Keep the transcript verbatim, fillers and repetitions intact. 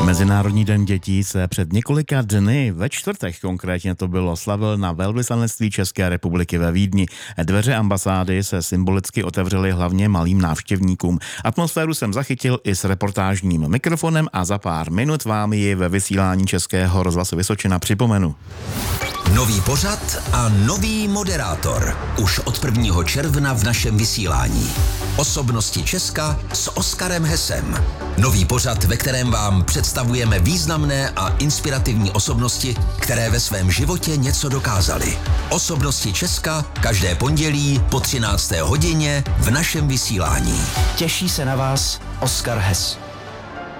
Mezinárodní den dětí se před několika dny, ve čtvrtek konkrétně to bylo, slavil na velvyslanectví České republiky ve Vídni. Dveře ambasády se symbolicky otevřely hlavně malým návštěvníkům. Atmosféru jsem zachytil i s reportážním mikrofonem a za pár minut vám ji ve vysílání Českého rozhlasu Vysočina připomenu. Nový pořad a nový moderátor. Už od prvního června v našem vysílání. Osobnosti Česka s Oskarem Hessem. Nový pořad, ve kterém vám představujeme významné a inspirativní osobnosti, které ve svém životě něco dokázaly. Osobnosti Česka každé pondělí po třinácté hodině v našem vysílání. Těší se na vás Oskar Hess.